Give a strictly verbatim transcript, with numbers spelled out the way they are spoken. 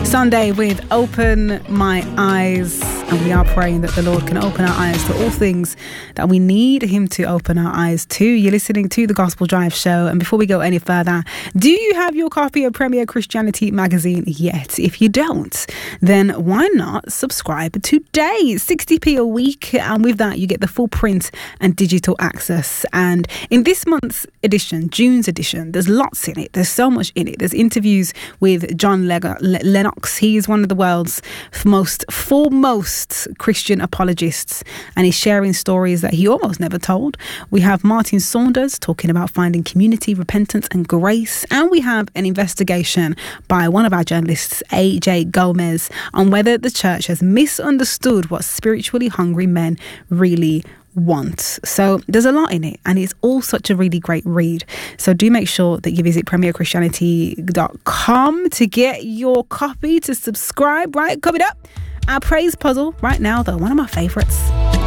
Sunday with Open My Eyes. And we are praying that the Lord can open our eyes to all things that we need Him to open our eyes to. You're listening to the Gospel Drive Show. And before we go any further, do you have your copy of Premier Christianity magazine yet? If you don't, then why not subscribe today? sixty p a week. And with that, you get the full print and digital access. And in this month's edition, June's edition, there's lots in it. There's so much in it. There's interviews with John Leg- Lennox. He is one of the world's most foremost Christian apologists, and he's sharing stories that he almost never told. We have Martin Saunders talking about finding community, repentance and grace, and we have an investigation by one of our journalists, A J Gomez, on whether the church has misunderstood what spiritually hungry men really want. So there's a lot in it, and it's all such a really great read. So do make sure that you visit premier christianity dot com to get your copy, to subscribe. Right, coming up, our praise puzzle right now, though, one of my favorites.